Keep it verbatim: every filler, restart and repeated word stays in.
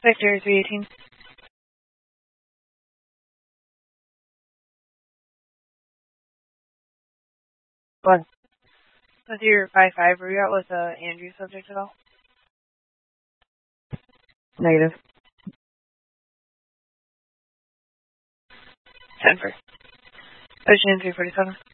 Victor three eighteen. Go on. With your five five, were you out with uh, Andrew subject at all? Negative. Ten for. Ocean three forty-seven.